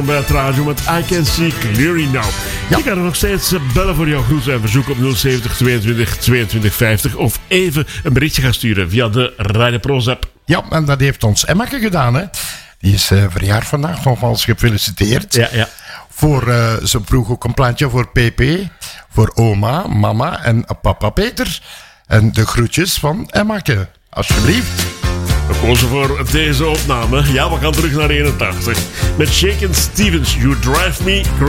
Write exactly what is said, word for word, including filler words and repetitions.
Bij het radio met I Can See Clearly Now. Ja. Je kan er nog steeds bellen voor jouw groet en verzoek op nul zeventig tweeëntwintig tweeëntwintig vijftig. Of even een berichtje gaan sturen via de Radio Pro's app. Ja, en dat heeft ons Emmake gedaan, hè. Die is uh, verjaard vandaag, nogmaals gefeliciteerd. Ja, ja. Voor, uh, ze vroeg ook een plaatje voor P P, voor oma, mama en papa Peter. En de groetjes van Emmake, alsjeblieft. We kozen voor deze opname. Ja, we gaan terug naar eenentachtig. Met Shakin' Stevens, You Drive Me Crazy.